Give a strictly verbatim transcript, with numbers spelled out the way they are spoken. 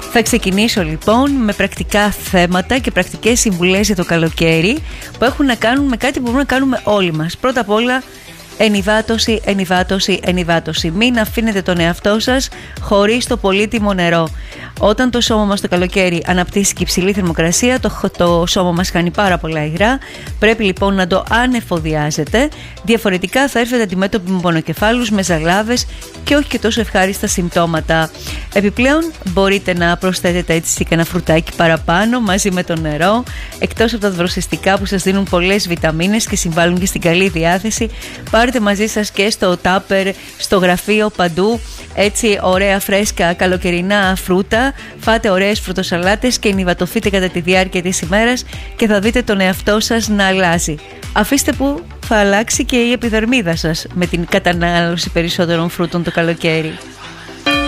Θα ξεκινήσω λοιπόν με πρακτικά θέματα και πρακτικές συμβουλές για το καλοκαίρι που έχουν να κάνουν με κάτι που μπορούμε να κάνουμε όλοι μας. Πρώτα απ' όλα, ενυδάτωση, ενυδάτωση, ενυδάτωση. Μην αφήνετε τον εαυτό σας χωρίς το πολύτιμο νερό. Όταν το σώμα μας το καλοκαίρι αναπτύσσει και υψηλή θερμοκρασία, το, το σώμα μας χάνει πάρα πολλά υγρά. Πρέπει λοιπόν να το ανεφοδιάζετε. Διαφορετικά θα έρθετε αντιμέτωποι με πονοκεφάλους, με ζαλάδες και όχι και τόσο ευχάριστα συμπτώματα. Επιπλέον μπορείτε να προσθέτετε έτσι και ένα φρουτάκι παραπάνω μαζί με το νερό. Εκτός από τα δροσιστικά που σας δίνουν πολλές βιταμίνες και συμβάλλουν και στην καλή διάθεση, πάρετε μαζί σας και στο τάπερ, στο γραφείο, παντού έτσι ωραία φρέσκα καλοκαιρινά φρούτα. Φάτε ωραίες φρουτοσαλάτες και ενυδατωθείτε κατά τη διάρκεια της ημέρας και θα δείτε τον εαυτό σας να αλλάζει. Αφήστε που θα αλλάξει και η επιδερμίδα σας με την κατανάλωση περισσότερων φρούτων το καλοκαίρι.